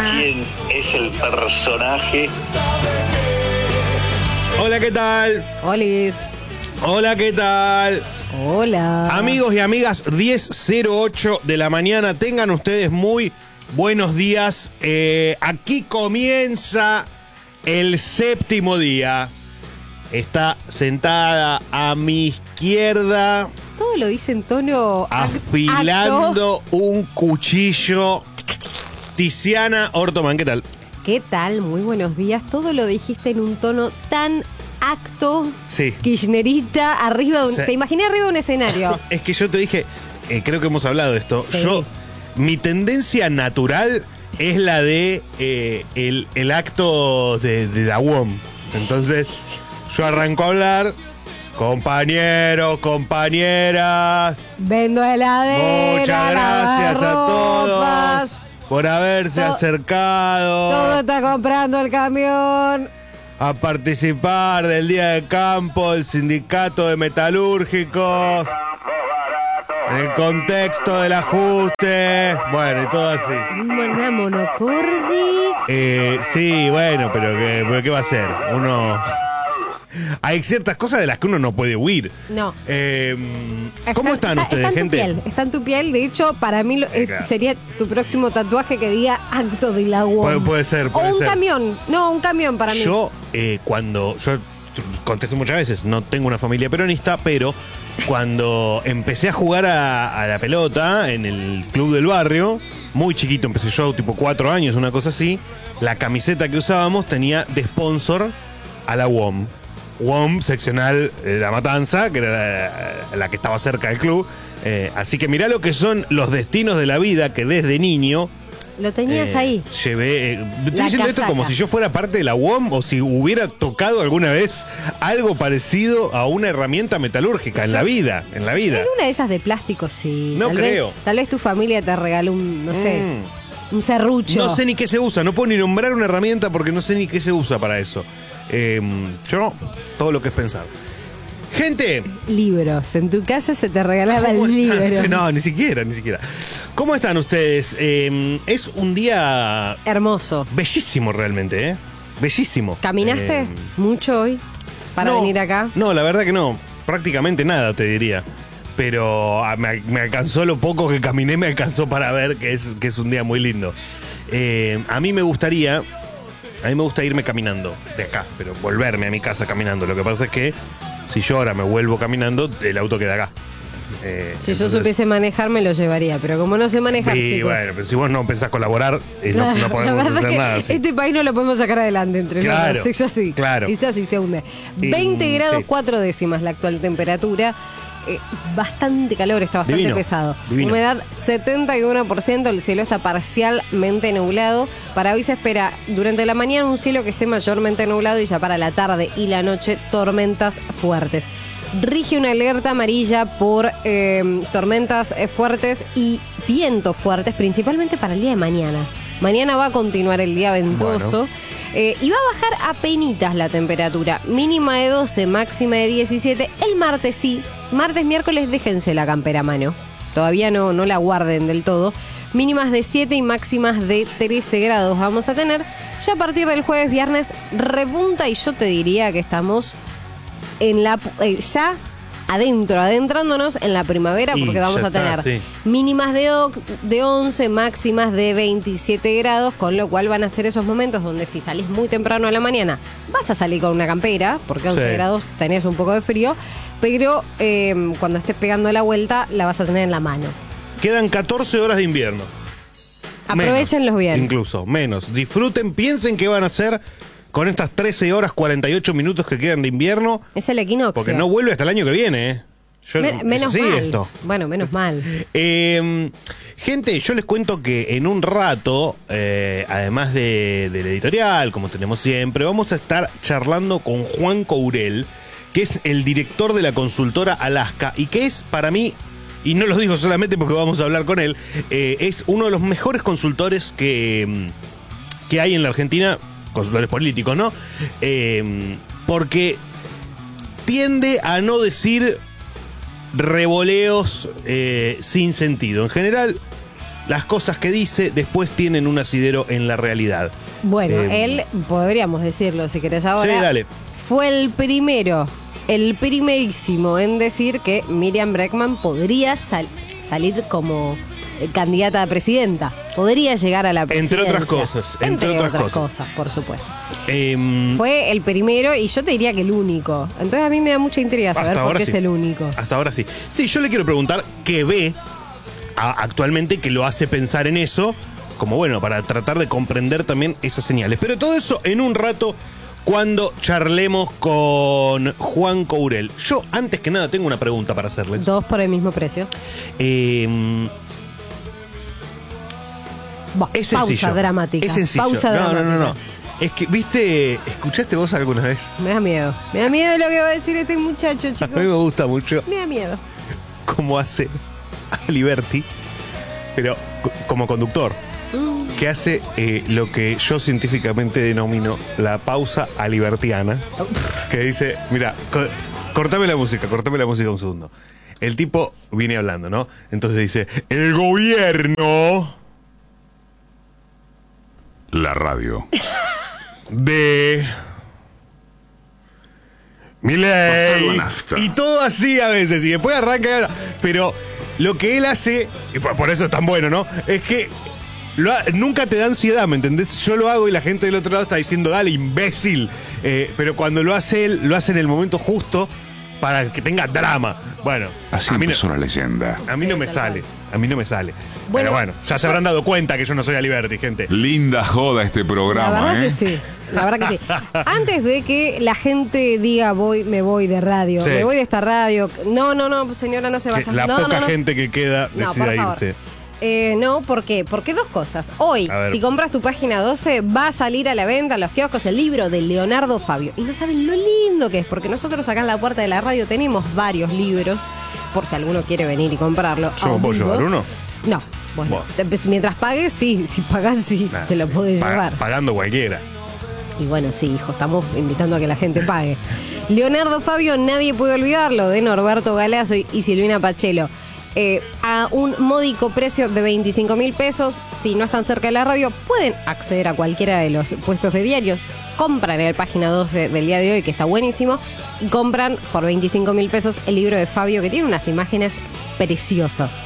quién es el personaje. Hola, ¿qué tal? Olis. Hola, ¿qué tal? Hola. Amigos y amigas, 10:08 de la mañana. Tengan ustedes muy buenos días. Aquí comienza el séptimo día. Está sentada a mi izquierda, Todo lo dice en tono afilando un cuchillo, Tiziana Ortoman. ¿Qué tal? ¿Qué tal? Muy buenos días. Todo lo dijiste en un tono tan acto, Sí. kirchnerita, arriba de un... Sí. Te imaginé arriba de un escenario. Es que yo te dije, creo que hemos hablado de esto. Sí. Mi tendencia natural es la de el acto de la UOM. Entonces, yo arranco a hablar. Compañeros, compañeras, Vendo heladera. muchas gracias a todos lavarropas. por haberse Todo acercado está comprando el camión. a participar del Día de Campo del Sindicato de Metalúrgicos. En el contexto del ajuste. Bueno, y todo así. Una monocordi. Sí, bueno, pero ¿qué va a hacer? Hay ciertas cosas de las que uno no puede huir. No. ¿Cómo están ustedes, está en gente? tu piel, está en tu piel. De hecho, para mí Claro. sería tu próximo tatuaje que diga acto de la UOM. Puede ser, O puede un ser. camión. No, un camión para mí. Yo contesté muchas veces, no tengo una familia peronista, pero cuando empecé a jugar a la pelota en el club del barrio, muy chiquito empecé yo, tipo 4 años, una cosa así, la camiseta que usábamos tenía de sponsor a la UOM. UOM seccional La Matanza, que era la que estaba cerca del club. Así que mirá lo que son los destinos de la vida que desde niño Lo tenías ahí. llevé. Estoy La diciendo esto casaca. como si yo fuera parte de la UOM o si hubiera tocado alguna vez algo parecido a una herramienta metalúrgica en la vida. En la vida. En una de esas de plástico, sí. No creo. Tal vez tu familia te regaló un, no sé, un serrucho. No sé ni qué se usa, no puedo ni nombrar una herramienta porque no sé ni qué se usa para eso. Yo, todo lo que es pensar. Gente, Libros. En tu casa se te regalaban ¿cómo están? libros. No, ni siquiera. ¿Cómo están ustedes? Es un día Hermoso. bellísimo realmente, ¿eh? Bellísimo. ¿Caminaste mucho hoy para No, venir acá? No, la verdad que no. Prácticamente nada, te diría. Pero me alcanzó lo poco que caminé, me alcanzó para ver que es un día muy lindo. A mí me gusta irme caminando de acá, pero volverme a mi casa caminando. Lo que pasa es que si yo ahora me vuelvo caminando, el auto queda acá. Si yo supiese manejar, me lo llevaría. Pero como no sé manejar, Sí, chicos. bueno, pero si vos no pensás colaborar, Claro, no la podemos verdad hacer que nada. Sí. este país no lo podemos sacar adelante entre Claro, nosotros. Es así. claro. Es así, se hunde. 20 grados sí. 4 décimas la actual temperatura. Bastante calor, está bastante Divino, pesado. divino. Humedad 71%, el cielo está parcialmente nublado. Para hoy se espera durante la mañana un cielo que esté mayormente nublado y ya para la tarde y la noche tormentas fuertes. Rige una alerta amarilla por tormentas fuertes y vientos fuertes, principalmente para el día de mañana. Mañana va a continuar el día ventoso. Y va a bajar apenitas la temperatura. Mínima de 12, máxima de 17. El martes sí. Martes, miércoles, déjense la campera a mano. Todavía no la guarden del todo. Mínimas de 7 y máximas de 13 grados vamos a tener. Ya a partir del jueves, viernes, repunta y yo te diría que estamos en la ya adentrándonos en la primavera, Y porque vamos ya a tener está, sí. mínimas de 11, máximas de 27 grados, con lo cual van a ser esos momentos donde si salís muy temprano a la mañana vas a salir con una campera, porque 11 Sí. grados tenés un poco de frío, pero cuando estés pegando la vuelta la vas a tener en la mano. Quedan 14 horas de invierno. Aprovechenlos bien. Incluso, menos. Disfruten, piensen qué van a hacer con estas 13 horas 48 minutos que quedan de invierno, Es el equinoccio. porque no vuelve hasta el año que viene, ¿eh? Menos es así mal. esto. Bueno, menos mal. Gente, yo les cuento que en un rato, además del editorial, como tenemos siempre, vamos a estar charlando con Juan Courel, que es el director de la consultora Alaska y que es para mí, y no lo digo solamente porque vamos a hablar con él, es uno de los mejores consultores que hay en la Argentina, consultores políticos, ¿no? Porque tiende a no decir revoleos sin sentido. En general, las cosas que dice después tienen un asidero en la realidad. Bueno, él, podríamos decirlo si querés ahora. Sí, dale. Fue el primerísimo en decir que Miriam Bregman podría salir como candidata a presidenta. Podría llegar a la presidencia. Entre otras cosas. Entre otras cosas, por supuesto. Em, Fue el primero y yo te diría que el único. Entonces a mí me da mucha intriga saber por qué sí. es el único. Hasta ahora sí. Sí, yo le quiero preguntar qué ve actualmente que lo hace pensar en eso, como bueno, para tratar de comprender también esas señales. Pero todo eso en un rato, cuando charlemos con Juan Courel. Yo, antes que nada, tengo una pregunta para hacerles. 2 por el mismo precio. Es sencillo. Pausa dramática. Es sencillo. Pausa dramática. No. Es que, viste, ¿escuchaste vos alguna vez? Me da miedo. Me da miedo lo que va a decir este muchacho, A chicos. mí me gusta mucho Me da miedo. cómo hace a Liberty, pero como conductor, que hace lo que yo científicamente denomino la pausa alibertiana, que dice, mira, cortame la música un segundo. El tipo viene hablando, ¿no? Entonces dice, el gobierno... La radio. De Milei. Pasado nafta. Y todo así a veces, y después arranca. Pero lo que él hace, y por eso es tan bueno, ¿no? Es que nunca te da ansiedad, ¿me entendés? Yo lo hago y la gente del otro lado está diciendo, dale, imbécil. Pero cuando lo hace él, lo hace en el momento justo para que tenga drama. Bueno, Así a mí empezó la leyenda. a mí Sí, no me tal sale. cual. A mí no me sale. Bueno, Pero bueno, ya se habrán dado cuenta que yo no soy a Liberty, gente. Linda joda este La programa, verdad ¿eh? que sí. La verdad que sí. Antes de que la gente diga me voy de radio, Sí. me voy de esta radio. No, señora, no se Que vaya. la no, poca no. gente que queda No, decida por favor. irse. No, ¿por qué? Porque 2 cosas. Hoy, A ver. si compras tu página 12, va a salir a la venta en los kioscos el libro de Leonardo Fabio. Y no saben lo lindo que es, porque nosotros acá en la puerta de la radio tenemos varios libros, por si alguno quiere venir y comprarlo. ¿Yo me puedo llevar uno? No. Bueno, mientras pagues, sí. Si pagas, sí, Nah, te lo podés llevar. Pagando cualquiera. Y bueno, sí, hijo, estamos invitando a que la gente pague. Leonardo Fabio, nadie puede olvidarlo, de Norberto Galazo y Silvina Pachelo. A un módico precio de 25.000 pesos. Si no están cerca de la radio, pueden acceder a cualquiera de los puestos de diarios. Compran en la página 12 del día de hoy, que está buenísimo. Y compran por 25.000 pesos el libro de Fabio, que tiene unas imágenes preciosas.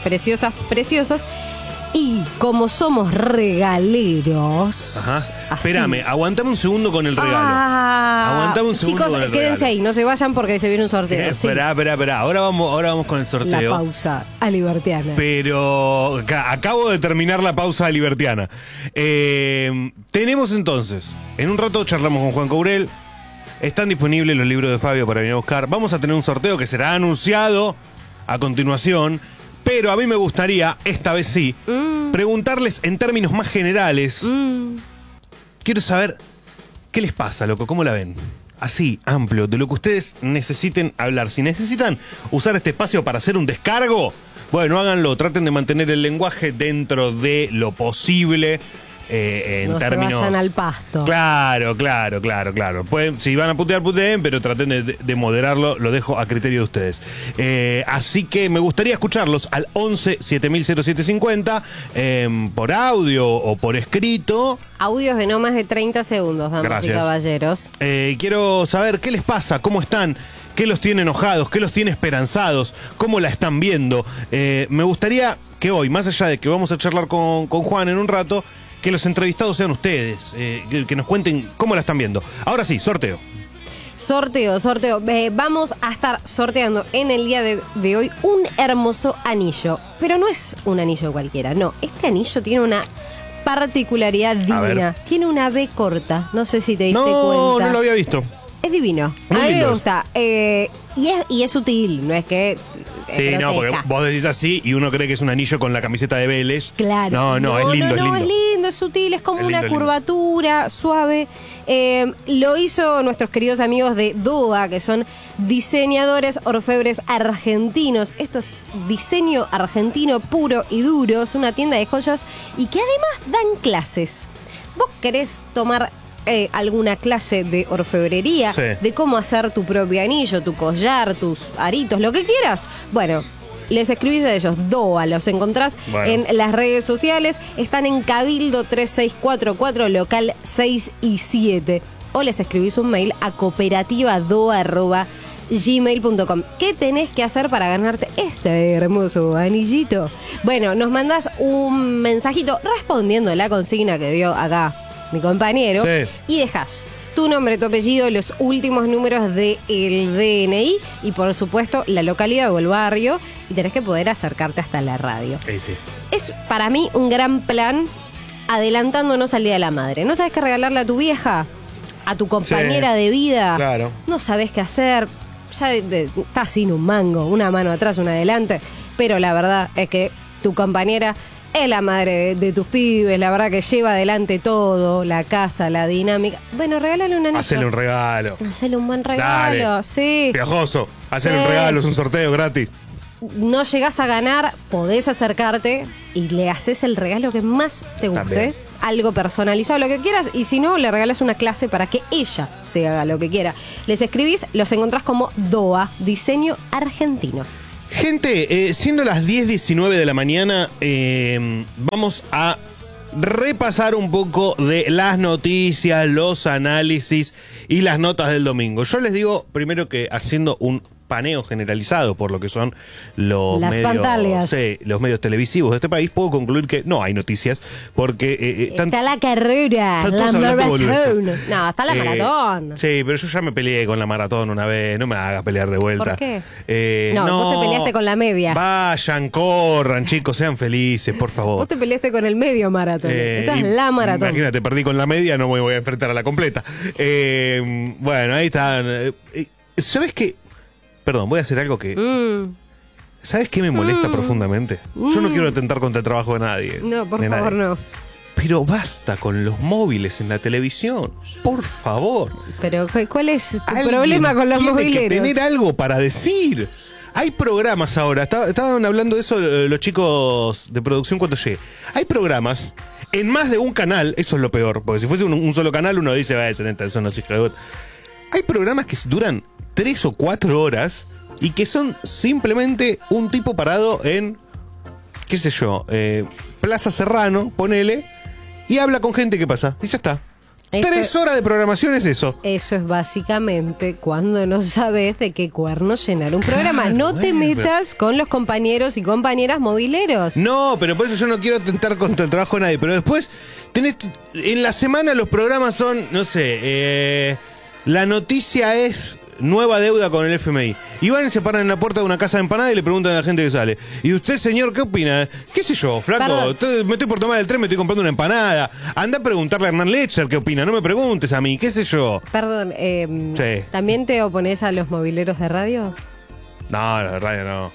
Y como somos regaleros. Ajá. así. Espérame, aguantame un segundo con el regalo. Aguantame un segundo Chicos, con el quédense regalo. ahí, no se vayan porque se viene un sorteo. Sí. Esperá. Ahora vamos con el La sorteo. pausa a libertiana. Pero acabo de terminar la pausa libertiana. Tenemos entonces, en un rato charlamos con Juan Courel. Están disponibles los libros de Fabio para venir a buscar. Vamos a tener un sorteo que será anunciado a continuación. Pero a mí me gustaría, esta vez sí, preguntarles en términos más generales. Quiero saber qué les pasa, loco, cómo la ven. Así, amplio, de lo que ustedes necesiten hablar. Si necesitan usar este espacio para hacer un descargo, bueno, háganlo. Traten de mantener el lenguaje dentro de lo posible. En No se términos. vayan al pasto. Claro. Pueden, si van a putear, puteen, pero traten de moderarlo, lo dejo a criterio de ustedes. Así que me gustaría escucharlos al 11 700750 por audio o por escrito. Audios de no más de 30 segundos, damas Gracias. y caballeros. Quiero saber qué les pasa, cómo están. ¿Qué los tiene enojados? ¿Qué los tiene esperanzados? ¿Cómo la están viendo? Me gustaría que hoy, más allá de que vamos a charlar con Juan en un rato, que los entrevistados sean ustedes, que nos cuenten cómo la están viendo. Ahora sí, sorteo. Sorteo. Vamos a estar sorteando en el día de hoy un hermoso anillo. Pero no es un anillo cualquiera, no. Este anillo tiene una particularidad divina. ver. Tiene una B corta. No sé si te diste No, cuenta. no lo había visto. Es divino. Muy a mí me lindos. gusta. Y es sutil, no es que. Sí, no, porque grotesca. vos decís así y uno cree que es un anillo con la camiseta de Vélez. Claro. No, es lindo, es lindo. Es lindo, es sutil, es como Es una lindo, curvatura suave. Lo hizo nuestros queridos amigos de DOA, que son diseñadores orfebres argentinos. Esto es diseño argentino puro y duro. Es una tienda de joyas y que además dan clases. ¿Vos querés tomar alguna clase de orfebrería? Sí. De cómo hacer tu propio anillo, tu collar, tus aritos, lo que quieras. Bueno, Les escribís a ellos, DOA, los encontrás en las redes sociales, están en Cabildo 3644, local 6 y 7. O les escribís un mail a cooperativa.doa@gmail.com. ¿Qué tenés que hacer para ganarte este hermoso anillito? Bueno, nos mandás un mensajito respondiendo a la consigna que dio acá mi compañero, sí, y dejás tu nombre, tu apellido, los últimos números del DNI y por supuesto la localidad o el barrio, y tenés que poder acercarte hasta la radio. Sí. Es para mí un gran plan adelantándonos al Día de la Madre. ¿No sabes qué regalarle a tu vieja? ¿A tu compañera de vida? Claro. No sabes qué hacer. Ya estás sin un mango, una mano atrás, una adelante. Pero la verdad es que tu compañera es la madre de tus pibes, la verdad que lleva adelante todo, la casa, la dinámica. Bueno, regálale un anillo. Hacele un regalo. Hacele un buen regalo, Dale. sí. Piajoso. Hacele Sí. un regalo, es un sorteo gratis. No llegás a ganar, podés acercarte y le haces el regalo que más te guste. También. Algo personalizado, lo que quieras. Y si no, le regalas una clase para que ella se haga lo que quiera. Les escribís, los encontrás como DOA, Diseño Argentino. Gente, siendo las 10:19 de la mañana, vamos a repasar un poco de las noticias, los análisis y las notas del domingo. Yo les digo primero que haciendo un paneo generalizado por lo que son los Las medios, pantallas. sí, los medios televisivos de este país, puedo concluir que no hay noticias porque Está la carrera, están la todos hablando maratón. boludeces. No, está la maratón. Sí, pero yo ya me peleé con la maratón una vez, no me hagas pelear de vuelta. ¿Por qué? No, vos te peleaste con la media. Vayan, corran, chicos, sean felices, por favor. Vos te peleaste con el medio maratón. Esta es la maratón. Imagínate, perdí con la media, no me voy a enfrentar a la completa. Bueno, ahí están. ¿Sabes qué? Perdón, voy a hacer algo que... ¿Sabes qué me molesta profundamente? Yo no quiero atentar contra el trabajo de nadie. No, por de favor, nadie. no. Pero basta con los móviles en la televisión. Por favor. Pero, ¿cuál es tu Alguien problema con los tiene mobileros? que tener algo para decir. Hay programas ahora, estaban hablando de eso los chicos de producción cuando llegué. Hay programas en más de un canal, eso es lo peor, porque si fuese un solo canal uno dice, va a ser eso no es hija de puta. Hay programas que duran 3 o 4 horas y que son simplemente un tipo parado en, qué sé yo, Plaza Serrano, ponele, y habla con gente, ¿qué pasa? Y ya está. Eso- 3 horas de programación es eso. Eso es básicamente cuando no sabes de qué cuernos llenar un programa. No te bueno. metas con los compañeros y compañeras mobileros. No, pero por eso yo no quiero atentar contra el trabajo de nadie. Pero después, en la semana los programas son, no sé, la noticia es nueva deuda con el FMI. Y van y se paran en la puerta de una casa de empanada y le preguntan a la gente que sale. ¿Y usted, señor, qué opina? ¿Qué sé yo, flaco? Perdón. Me estoy por tomar el tren, me estoy comprando una empanada. Anda a preguntarle a Hernán Lecher qué opina. No me preguntes a mí, qué sé yo. Perdón, Sí. ¿también te opones a los mobileros de radio? No, la radio no.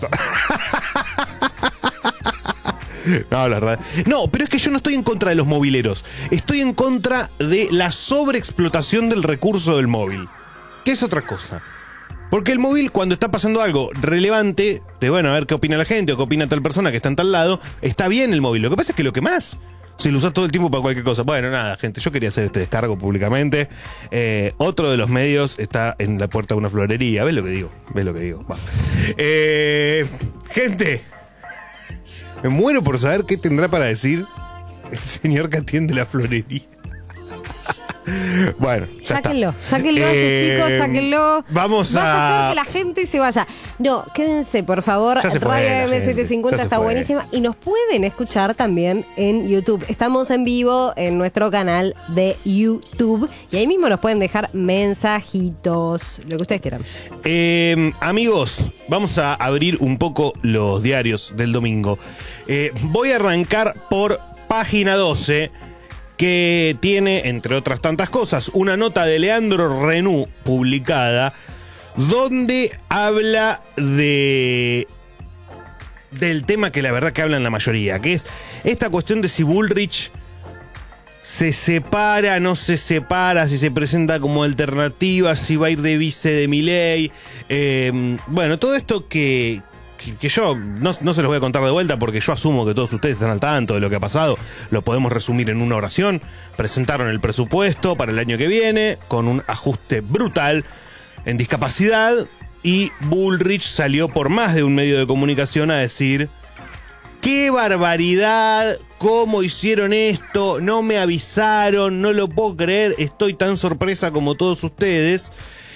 No, la radio. No, pero es que yo no estoy en contra de los mobileros. Estoy en contra de la sobreexplotación del recurso del móvil. Que es otra cosa. Porque el móvil, cuando está pasando algo relevante, de bueno, a ver qué opina la gente o qué opina tal persona que está en tal lado, está bien el móvil. Lo que pasa es que lo que más, si lo usas todo el tiempo para cualquier cosa. Bueno, nada, gente, yo quería hacer este descargo públicamente. Otro de los medios está en la puerta de una florería. ¿Ves lo que digo? ¿Ves lo que digo? Va. Gente, me muero por saber qué tendrá para decir el señor que atiende la florería. Bueno, ya Sáquenlo, está. sáquenlo a este chico, sáquenlo. Vamos Vas a hacer a... que la gente se vaya. No, quédense, por favor. Ya se fue Radio la gente, M750 ya se está fue. buenísima. Y nos pueden escuchar también en YouTube. Estamos en vivo en nuestro canal de YouTube. Y ahí mismo nos pueden dejar mensajitos, lo que ustedes quieran. Amigos, vamos a abrir un poco los diarios del domingo. Voy a arrancar por Página 12, que tiene, entre otras tantas cosas, una nota de Leandro Renú publicada, donde habla del tema que la verdad que hablan la mayoría, que es esta cuestión de si Bullrich se separa, no se separa, si se presenta como alternativa, si va a ir de vice de Milei. Bueno, todo esto que yo no se los voy a contar de vuelta porque yo asumo que todos ustedes están al tanto de lo que ha pasado. Lo podemos resumir en una oración. Presentaron el presupuesto para el año que viene con un ajuste brutal en discapacidad y Bullrich salió por más de un medio de comunicación a decir: ¡qué barbaridad! ¿Cómo hicieron esto? No me avisaron, no lo puedo creer, estoy tan sorpresa como todos ustedes.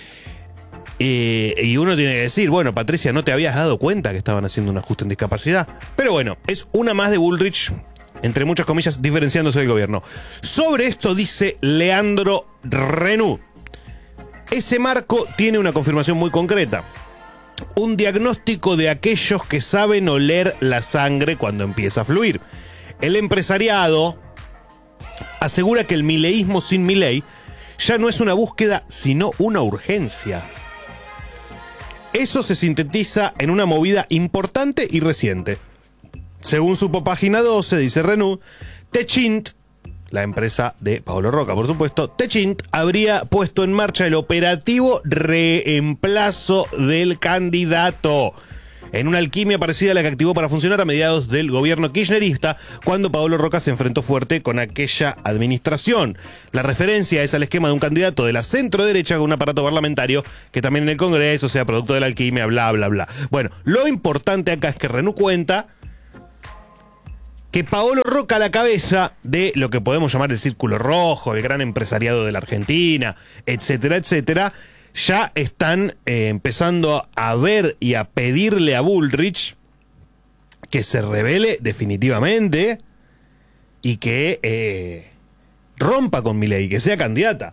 Y uno tiene que decir, bueno, Patricia, ¿no te habías dado cuenta que estaban haciendo un ajuste en discapacidad? Pero bueno, es una más de Bullrich, entre muchas comillas, diferenciándose del gobierno. Sobre esto dice Leandro Renou: ese marco tiene una confirmación muy concreta. Un diagnóstico de aquellos que saben oler la sangre cuando empieza a fluir. El empresariado asegura que el mileísmo sin Milei ya no es una búsqueda, sino una urgencia. Eso se sintetiza en una movida importante y reciente. Según supo Página 12, dice Renou, Techint, la empresa de Paolo Roca, por supuesto, Techint habría puesto en marcha el operativo reemplazo del candidato, en una alquimia parecida a la que activó para funcionar a mediados del gobierno kirchnerista, cuando Paolo Roca se enfrentó fuerte con aquella administración. La referencia es al esquema de un candidato de la centro-derecha con un aparato parlamentario que también en el Congreso sea producto de la alquimia, bla, bla, bla. Bueno, lo importante acá es que Renou cuenta que Paolo Roca, a la cabeza de lo que podemos llamar el Círculo Rojo, el gran empresariado de la Argentina, etcétera, etcétera, ya están empezando a ver y a pedirle a Bullrich que se revele definitivamente y que rompa con Milei, que sea candidata.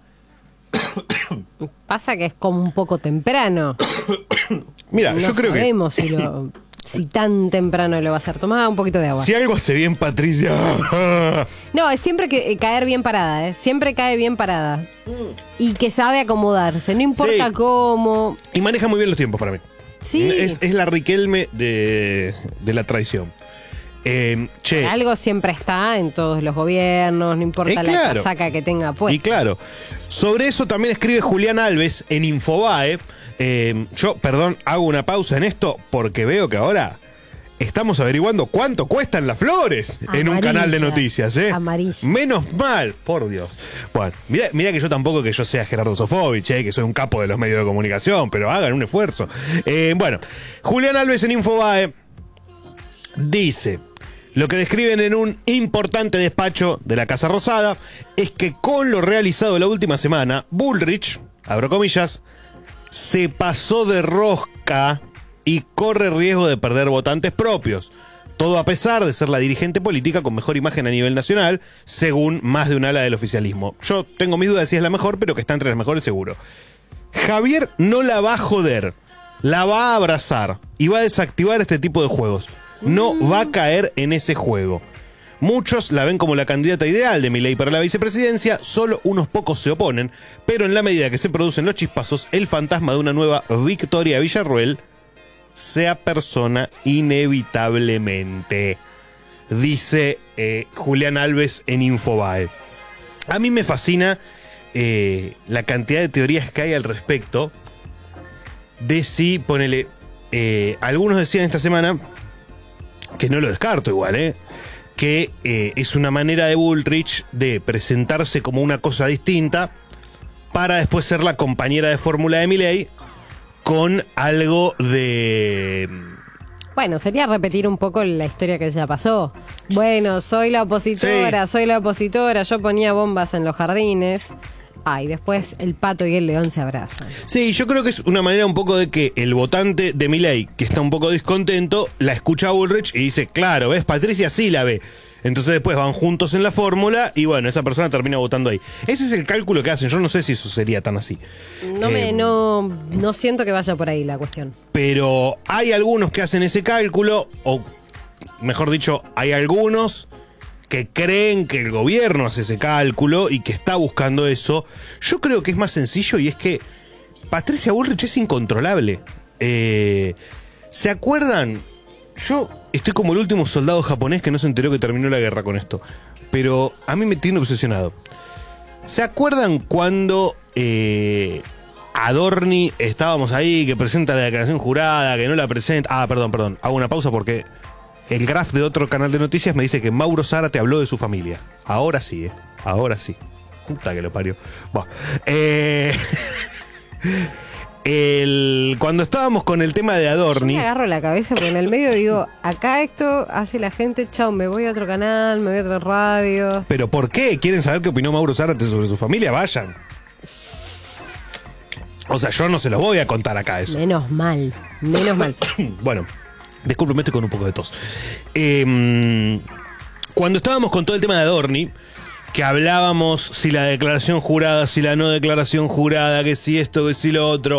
Pasa que es como un poco temprano. Mira, no yo creo que sabemos si tan temprano lo va a hacer. Tomá un poquito de agua. si algo hace bien Patricia... No, es siempre que caer bien parada, ¿eh? Siempre cae bien parada. Y que sabe acomodarse, no importa Sí. cómo. Y maneja muy bien los tiempos para mí. Sí. Es la Riquelme de la traición. Che, Algo siempre está en todos los gobiernos, no importa la claro. casaca que tenga y puesta. claro, sobre eso también escribe Julián Alves en Infobae. Yo, perdón, hago una pausa en esto porque veo que ahora estamos averiguando cuánto cuestan las flores en un canal de Amarillas. noticias, ¿eh? Amarillas. Menos mal, por Dios. Bueno, mirá que yo tampoco que yo sea Gerardo Sofovich, que soy un capo de los medios de comunicación, pero hagan un esfuerzo. Bueno, Julián Alves en Infobae dice: lo que describen en un importante despacho de la Casa Rosada es que con lo realizado la última semana, Bullrich, abro comillas, se pasó de rosca y corre riesgo de perder votantes propios. Todo a pesar de ser la dirigente política con mejor imagen a nivel nacional, según más de un ala del oficialismo. Yo tengo mis dudas de si es la mejor, pero que está entre las mejores seguro. Javier no la va a joder, la va a abrazar y va a desactivar este tipo de juegos. No va a caer en ese juego. Muchos la ven como la candidata ideal de Milei para la vicepresidencia, solo unos pocos se oponen, pero en la medida que se producen los chispazos, el fantasma de una nueva Victoria Villarroel se apersona inevitablemente, dice Julián Alves en Infobae. A mí me fascina la cantidad de teorías que hay al respecto de si, ponele, algunos decían esta semana, que no lo descarto igual, que es una manera de Bullrich de presentarse como una cosa distinta para después ser la compañera de fórmula de Milei con algo de... Bueno, sería repetir un poco la historia que ya pasó. Bueno, soy la opositora, yo ponía bombas en los jardines. Y después el pato y el león se abrazan. Sí, yo creo que es una manera un poco de que el votante de Milei, que está un poco descontento, la escucha a Bullrich y dice, claro, ¿ves? Patricia sí la ve. Entonces después van juntos en la fórmula y bueno, esa persona termina votando ahí. Ese es el cálculo que hacen. Yo no sé si eso sería tan así. No siento que vaya por ahí la cuestión. Pero hay algunos que hacen ese cálculo, o mejor dicho, hay algunos que creen que el gobierno hace ese cálculo y que está buscando eso. Yo creo que es más sencillo y es que Patricia Bullrich es incontrolable. ¿Se acuerdan? Yo estoy como el último soldado japonés que no se enteró que terminó la guerra con esto, pero a mí me tiene obsesionado. ¿Se acuerdan cuando Adorni estábamos ahí, que presenta la declaración jurada, que no la presenta? Perdón, hago una pausa porque el graph de otro canal de noticias me dice que Mauro Zárate habló de su familia. Ahora sí, ahora sí. Puta que lo parió. Bueno, Cuando estábamos con el tema de Adorni... Yo me agarro la cabeza porque en el medio digo, acá esto hace la gente, chao, me voy a otro canal, me voy a otra radio. ¿Pero por qué? ¿Quieren saber qué opinó Mauro Zárate sobre su familia? Vayan. O sea, yo no se los voy a contar acá eso. Menos mal. Bueno, discúlpeme, estoy con un poco de tos. Cuando estábamos con todo el tema de Adorni, que hablábamos si la declaración jurada, si la no declaración jurada, que si esto, que si lo otro,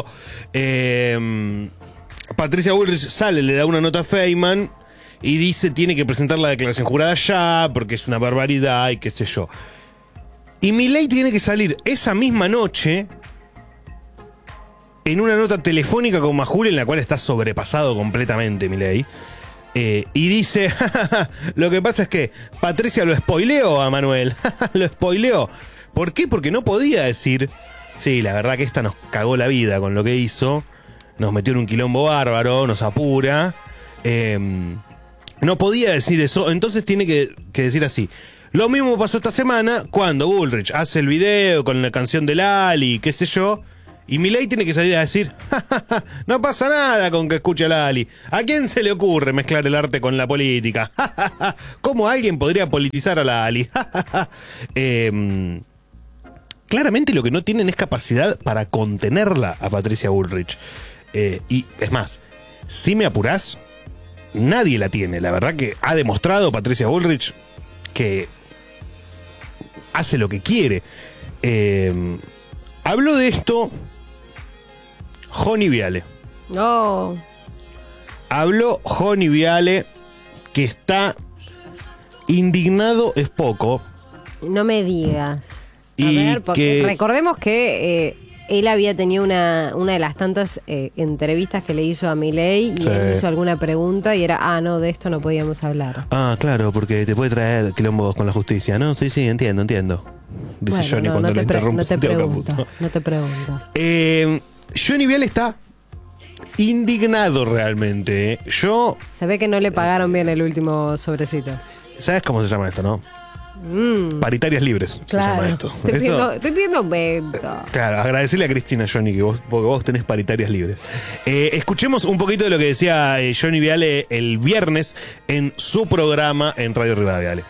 Patricia Bullrich sale, le da una nota a Feynman y dice tiene que presentar la declaración jurada ya, porque es una barbaridad y qué sé yo. Y Milei tiene que salir esa misma noche en una nota telefónica con Majul, en la cual está sobrepasado completamente Milei. Y dice, lo que pasa es que Patricia lo spoileó a Manuel, lo spoileó. ¿Por qué? Porque no podía decir, sí, la verdad que esta nos cagó la vida con lo que hizo, nos metió en un quilombo bárbaro, nos apura. No podía decir eso, entonces tiene que decir así. Lo mismo pasó esta semana cuando Bullrich hace el video con la canción de Lali, qué sé yo. Y Milei tiene que salir a decir, no pasa nada con que escuche a Lali. ¿A quién se le ocurre mezclar el arte con la política? ¿Cómo alguien podría politizar a Lali? Claramente lo que no tienen es capacidad para contenerla a Patricia Bullrich. Y es más, si me apurás, nadie la tiene. La verdad que ha demostrado Patricia Bullrich que hace lo que quiere. Habló de esto Joni Viale. No. Habló Joni Viale, que está indignado es poco. No me digas. Y porque que recordemos que él había tenido una de las tantas entrevistas que le hizo a Milei y sí. él hizo alguna pregunta y era, no, de esto no podíamos hablar. Claro, porque te puede traer quilombos con la justicia, ¿no? Sí, entiendo. Dice Bueno, Johnny cuando le interrumpe Santiago Caputo. No te pregunto. Johnny Viale está indignado realmente. Se ve que no le pagaron bien el último sobrecito. ¿Sabes cómo se llama esto, no? Paritarias libres, claro. se llama esto. Estoy pidiendo aumento. Claro, agradecerle a Cristina, Johnny, porque vos tenés paritarias libres. Escuchemos un poquito de lo que decía Johnny Viale el viernes en su programa en Radio Rivadavia. Viale.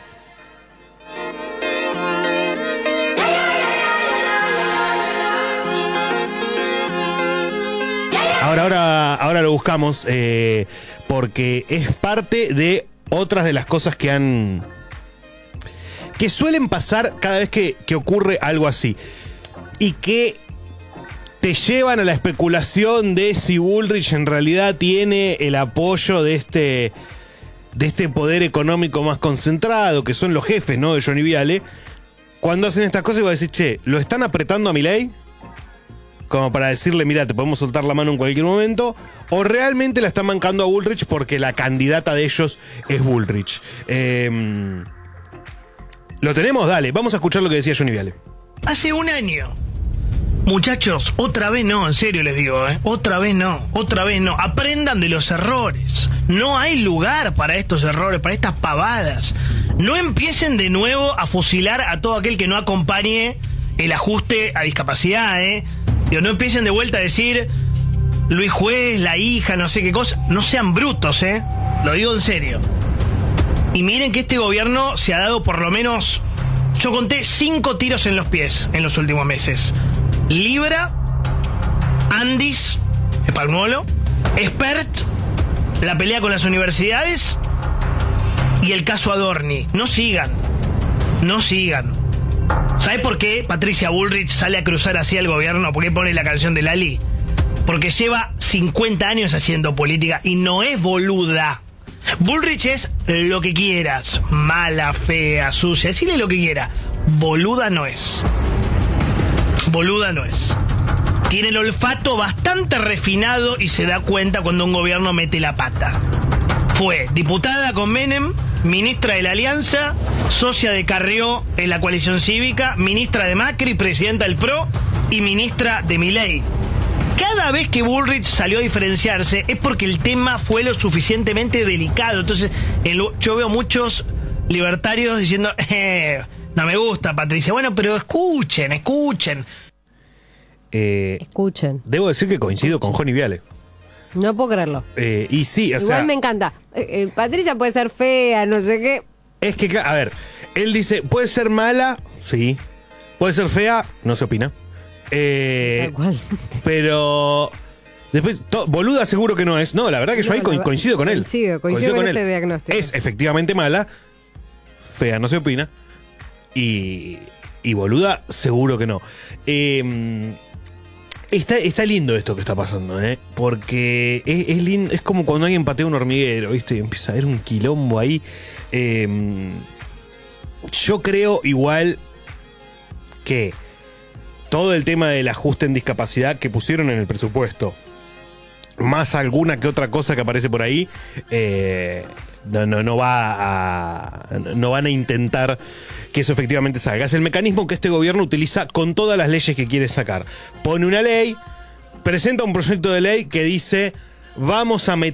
Ahora lo buscamos porque es parte de otras de las cosas que suelen pasar cada vez que ocurre algo así y que te llevan a la especulación de si Bullrich en realidad tiene el apoyo de este poder económico más concentrado, que son los jefes, ¿no?, de Johnny Viale. Cuando hacen estas cosas y vos decís, che, ¿lo están apretando a Milei? Como para decirle, mira, te podemos soltar la mano en cualquier momento. O realmente la están mancando a Bullrich porque la candidata de ellos es Bullrich. ¿Lo tenemos? Dale, vamos a escuchar lo que decía Johnny Viale. Hace un año. Muchachos, otra vez no, en serio les digo, otra vez no. Aprendan de los errores. No hay lugar para estos errores, para estas pavadas. No empiecen de nuevo a fusilar a todo aquel que no acompañe el ajuste a discapacidad, no empiecen de vuelta a decir Luis Juez, la hija, no sé qué cosa. No sean brutos, lo digo en serio. Y miren que este gobierno se ha dado por lo menos, yo conté 5 tiros en los pies en los últimos meses. Libra, Andis, Palmolo, Expert, la pelea con las universidades y el caso Adorni. No sigan. ¿Sabe por qué Patricia Bullrich sale a cruzar así al gobierno? ¿Por qué pone la canción de Lali? Porque lleva 50 años haciendo política y no es boluda. Bullrich es lo que quieras, mala, fea, sucia, decirle lo que quiera. Boluda no es. Tiene el olfato bastante refinado y se da cuenta cuando un gobierno mete la pata. Fue diputada con Menem, ministra de la Alianza, socia de Carrió en la coalición cívica, ministra de Macri, presidenta del PRO y ministra de Milei. Cada vez que Bullrich salió a diferenciarse es porque el tema fue lo suficientemente delicado. Entonces yo veo muchos libertarios diciendo, no me gusta Patricia. Bueno, pero escuchen. Escuchen. Debo decir que coincido con Joni Viale. No puedo creerlo. Y sí, o Igual sea, me encanta. Patricia puede ser fea, no sé qué. es que, a ver, él dice, puede ser mala, sí. Puede ser fea, no se opina. Tal cual. Pero después, boluda seguro que no es. No, la verdad que yo ahí coincido con él. Coincido con ese diagnóstico. Es efectivamente mala, fea no se opina. Y boluda seguro que no. Está lindo esto que está pasando, porque es lindo, es como cuando alguien patea un hormiguero, ¿viste? Empieza a haber un quilombo ahí. Yo creo igual que todo el tema del ajuste en discapacidad que pusieron en el presupuesto, más alguna que otra cosa que aparece por ahí, no van a intentar que eso efectivamente salga. Es el mecanismo que este gobierno utiliza con todas las leyes que quiere sacar. Pone una ley, presenta un proyecto de ley que dice vamos a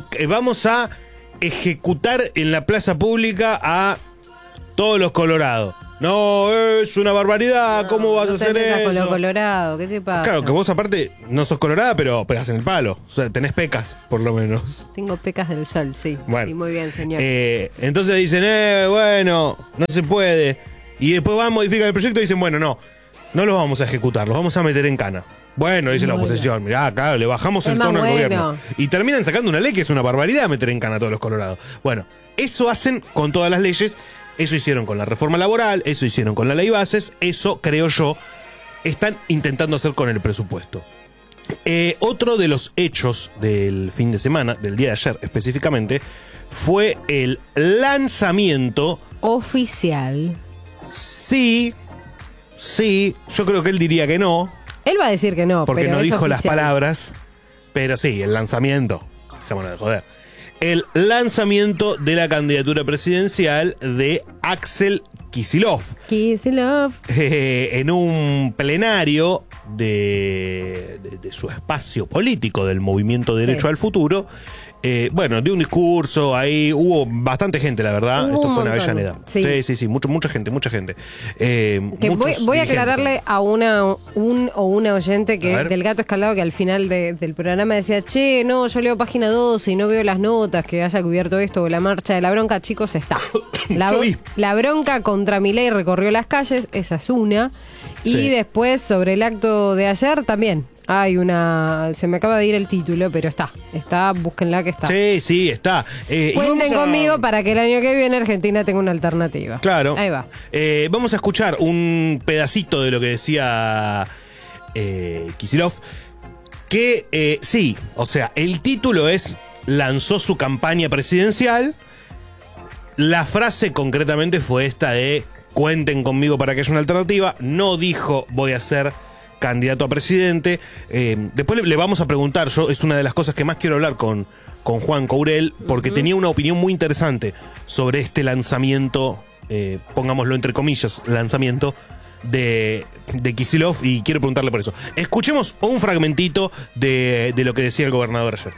ejecutar en la plaza pública a todos los colorados. No, es una barbaridad, ¿cómo vas a hacer eso? Con lo colorado, ¿qué te pasa? Claro, que vos aparte no sos colorada, pero pegas en el palo. O sea, tenés pecas, por lo menos. Tengo pecas del sol, sí. Bueno. Sí, muy bien, señor. Entonces dicen, bueno, no se puede. Y después van, modifican el proyecto y dicen, bueno, no los vamos a ejecutar, los vamos a meter en cana. Bueno, dice la oposición, mirá, claro, le bajamos el tono al gobierno. Y terminan sacando una ley que es una barbaridad meter en cana a todos los colorados. Bueno, eso hacen con todas las leyes. Eso hicieron con la reforma laboral, eso hicieron con la ley bases, eso, creo yo, están intentando hacer con el presupuesto. Otro de los hechos del fin de semana, del día de ayer específicamente, fue el lanzamiento oficial. Sí, yo creo que él diría que no. Él va a decir que no, porque pero no es dijo oficial. las palabras, pero sí, el lanzamiento. Dejémonos de joder. El lanzamiento de la candidatura presidencial de Axel Kicillof. En un plenario de su espacio político del Movimiento Derecho al Futuro. Dio un discurso, ahí hubo bastante gente, la verdad. Esto fue en Avellaneda. Sí, mucha gente. Voy a aclararle a una oyente que del Gato Escaldado que al final del programa decía, che, no, yo leo página 12 y no veo las notas que haya cubierto esto o la marcha de la bronca. Chicos, está. La bronca contra Milei recorrió las calles, esa es una. Y después, sobre el acto de ayer, también. Hay se me acaba de ir el título, pero está, búsquenla que está. Sí, está. Cuenten conmigo para que el año que viene Argentina tenga una alternativa. Claro. Ahí va. Vamos a escuchar un pedacito de lo que decía Kicillof, que sí, o sea, el título es lanzó su campaña presidencial. La frase concretamente fue esta de cuenten conmigo para que haya una alternativa. No dijo voy a ser candidato a presidente. Después le vamos a preguntar, es una de las cosas que más quiero hablar con Juan Courel, porque tenía una opinión muy interesante sobre este lanzamiento, pongámoslo entre comillas, lanzamiento de Kicillof, y quiero preguntarle por eso. Escuchemos un fragmentito de lo que decía el gobernador ayer.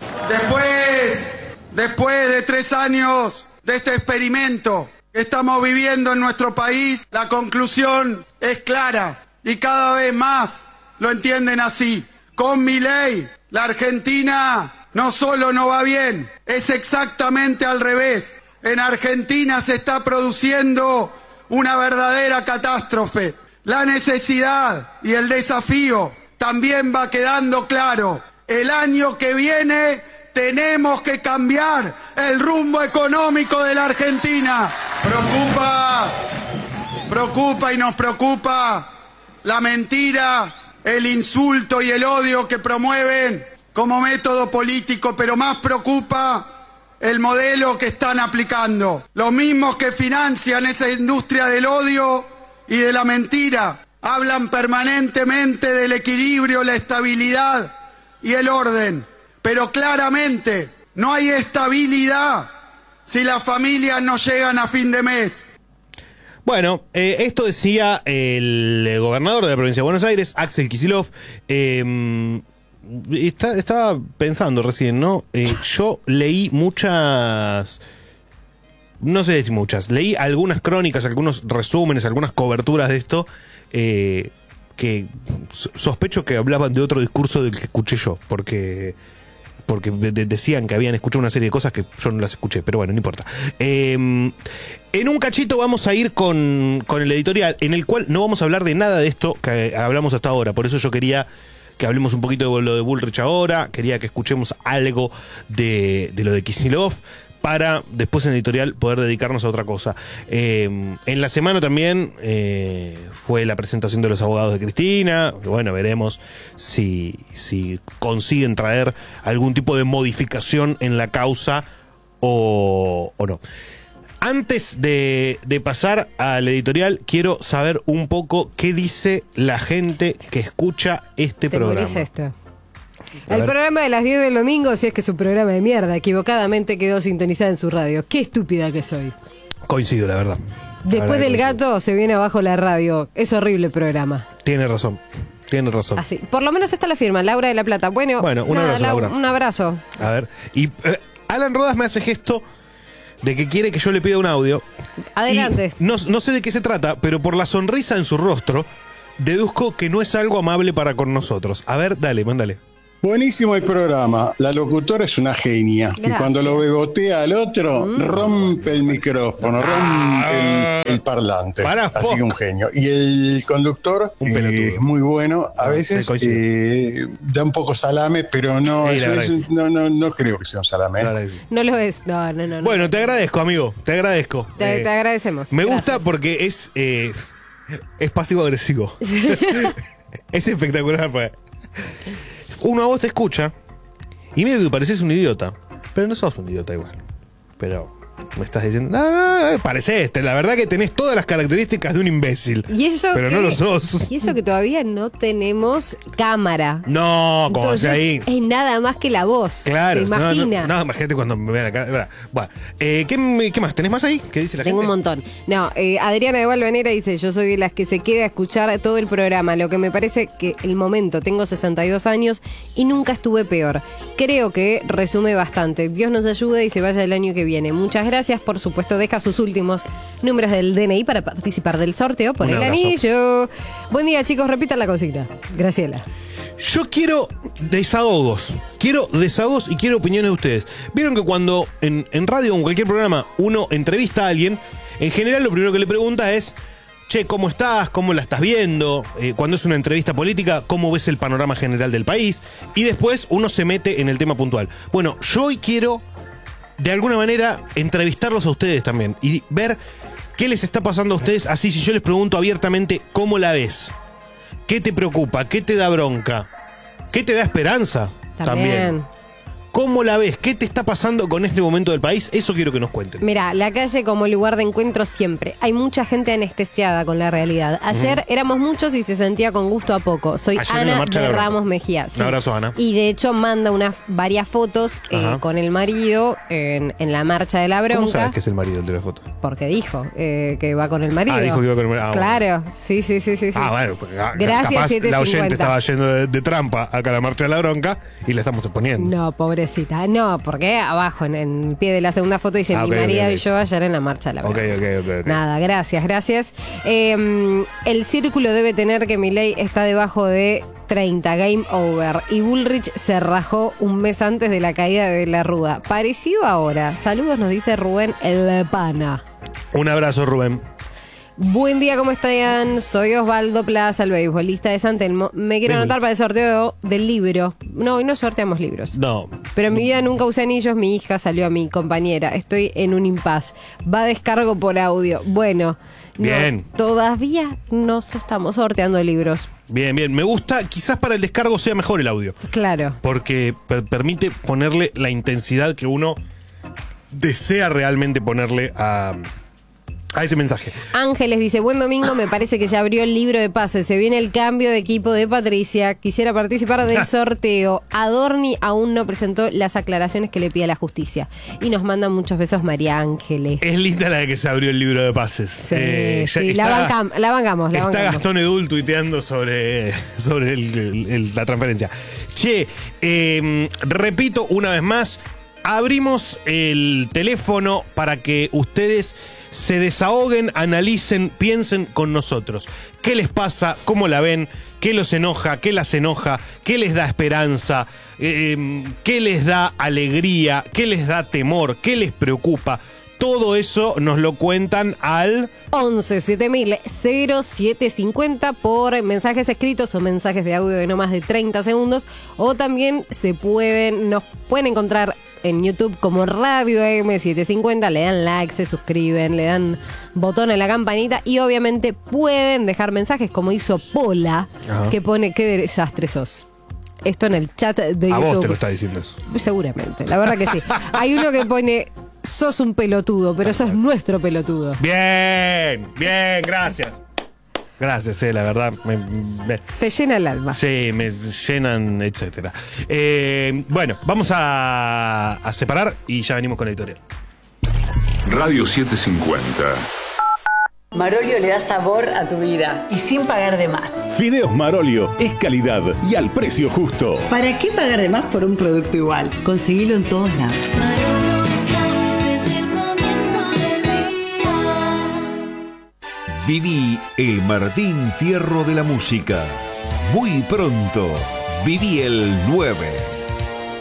Después de 3 años de este experimento que estamos viviendo en nuestro país, la conclusión es clara. Y cada vez más lo entienden así. Con Milei, la Argentina no solo no va bien, es exactamente al revés. En Argentina se está produciendo una verdadera catástrofe. La necesidad y el desafío también va quedando claro. El año que viene tenemos que cambiar el rumbo económico de la Argentina. Preocupa y nos preocupa la mentira, el insulto y el odio que promueven como método político, pero más preocupa el modelo que están aplicando. Los mismos que financian esa industria del odio y de la mentira hablan permanentemente del equilibrio, la estabilidad y el orden, pero claramente no hay estabilidad si las familias no llegan a fin de mes. Bueno, esto decía el gobernador de la provincia de Buenos Aires, Axel Kicillof. Estaba pensando recién, ¿no? Yo leí muchas... No sé si muchas. Leí algunas crónicas, algunos resúmenes, algunas coberturas de esto. sospecho que hablaban de otro discurso del que escuché yo, porque decían que habían escuchado una serie de cosas que yo no las escuché, pero bueno, no importa. En un cachito vamos a ir con el editorial, en el cual no vamos a hablar de nada de esto que hablamos hasta ahora, por eso yo quería que hablemos un poquito de lo de Bullrich ahora, quería que escuchemos algo de lo de Kicillof, para después en editorial poder dedicarnos a otra cosa. En la semana también fue la presentación de los abogados de Cristina. Bueno, veremos si consiguen traer algún tipo de modificación en la causa o no. Antes de pasar al editorial, quiero saber un poco qué dice la gente que escucha este programa. ¿Te esto? El programa de las 10 del domingo, si es que es un programa de mierda, equivocadamente quedó sintonizada en su radio. Qué estúpida que soy. Coincido, la verdad. Después del gato se viene abajo la radio. Es horrible el programa. Tiene razón. Así. Por lo menos está la firma, Laura de la Plata. Bueno, un abrazo, Laura. Un abrazo. A ver. Y Alan Rodas me hace gesto de que quiere que yo le pida un audio. Adelante. Y no sé de qué se trata, pero por la sonrisa en su rostro, deduzco que no es algo amable para con nosotros. A ver, dale, mándale. Buenísimo el programa. La locutora es una genia. Gracias. Y cuando lo bebotea al otro, rompe el micrófono, rompe el parlante. Así que un genio. Y el conductor es muy bueno. A veces da un poco salame, pero no, no creo que sea un salame. No lo es. No. Bueno, te agradezco, amigo. Te agradezco. Te agradecemos. Me gusta porque es pasivo-agresivo. Es espectacular. Pues. Uno a vos te escucha y medio que pareces un idiota, pero no sos un idiota igual. Pero me estás diciendo, parecés, la verdad que tenés todas las características de un imbécil. Pero no lo sos. Y eso que todavía no tenemos cámara. No, como entonces, ahí. Es nada más que la voz. Claro. ¿Te imaginas? No, imagínate cuando me vean acá. Bueno, ¿qué más? ¿Tenés más ahí? ¿Qué dice la gente? Tengo un montón. No, Adriana de Valvanera dice, yo soy de las que se queda a escuchar todo el programa, lo que me parece que el momento, tengo 62 años y nunca estuve peor. Creo que resume bastante. Dios nos ayude y se vaya el año que viene. Muchas gracias, por supuesto, deja sus últimos números del DNI para participar del sorteo por el anillo. Buen día, chicos, repitan la consigna. Graciela. Yo quiero desahogos y quiero opiniones de ustedes. Vieron que cuando en radio o en cualquier programa uno entrevista a alguien, en general lo primero que le pregunta es: che, ¿cómo estás? ¿Cómo la estás viendo? Cuando es una entrevista política, ¿cómo ves el panorama general del país? Y después uno se mete en el tema puntual. Bueno, yo hoy quiero, de alguna manera, entrevistarlos a ustedes también y ver qué les está pasando a ustedes. Así, si yo les pregunto abiertamente, ¿cómo la ves? ¿Qué te preocupa? ¿Qué te da bronca? ¿Qué te da esperanza? También. ¿Cómo la ves? ¿Qué te está pasando con este momento del país? Eso quiero que nos cuenten. Mira, la calle como lugar de encuentro siempre. Hay mucha gente anestesiada con la realidad. Ayer éramos muchos y se sentía con gusto a poco. Soy Ayer Ana de Ramos Mejía. Sí. Un abrazo, Ana. Y de hecho manda varias fotos con el marido en la marcha de la bronca. ¿Cómo sabes que es el marido el de la foto? Porque dijo que va con el marido. Dijo que iba con el marido. Claro, bueno. Sí. Bueno, pues, gracias, capaz 750. La oyente estaba yendo de trampa acá a la marcha de la bronca y le estamos exponiendo. No, pobrecita. No, porque abajo, en el pie de la segunda foto dice mi marido y yo ayer en la marcha de la bronca. Ok. Nada, gracias. El círculo debe tener que Milei está debajo de 30, game over. Y Bullrich se rajó un mes antes de la caída de la Rúa. Parecido ahora. Saludos, nos dice Rubén el Pana. Un abrazo, Rubén. Buen día, ¿cómo están? Soy Osvaldo Plaza, el beisbolista de San Telmo. Me quiero anotar para el sorteo del libro. No, hoy no sorteamos libros. No. Pero en mi vida nunca usé anillos, mi hija salió a mi compañera. Estoy en un impasse. Va a descargo por audio. Bueno, bien. No, todavía no estamos sorteando libros. Bien. Me gusta, quizás para el descargo sea mejor el audio. Claro. Porque permite ponerle la intensidad que uno desea realmente ponerle a ese mensaje. Ángeles dice, buen domingo, me parece que ya abrió el libro de pases, se viene el cambio de equipo de Patricia, quisiera participar del sorteo. Adorni aún no presentó las aclaraciones que le pide la justicia. Y nos mandan muchos besos María Ángeles. Es linda la de que se abrió el libro de pases. Sí, la bancamos. Está Gastón Edul tuiteando sobre la transferencia. Che, repito una vez más, abrimos el teléfono para que ustedes se desahoguen, analicen, piensen con nosotros. ¿Qué les pasa? ¿Cómo la ven? ¿Qué los enoja? ¿Qué las enoja? ¿Qué les da esperanza? ¿Qué les da alegría? ¿Qué les da temor? ¿Qué les preocupa? Todo eso nos lo cuentan al 11 7000 0750 por mensajes escritos o mensajes de audio de no más de 30 segundos. O también nos pueden encontrar en YouTube como Radio AM750. Le dan like, se suscriben, le dan botón en la campanita. Y obviamente pueden dejar mensajes como hizo Pola, que pone qué desastre sos. Esto en el chat de YouTube. A vos te lo está diciendo eso. Seguramente, la verdad que sí. Hay uno que pone: sos un pelotudo, pero sos nuestro pelotudo. Bien, gracias. Gracias, la verdad. Te llena el alma. Sí, me llenan, etcétera. Bueno, vamos a separar y ya venimos con la editorial. Radio 750. Marolio le da sabor a tu vida y sin pagar de más. Fideos Marolio es calidad y al precio justo. ¿Para qué pagar de más por un producto igual? Conseguilo en todos lados. Marolio está desde el comienzo del día. Viví el Martín Fierro de la música. Muy pronto, viví el 9.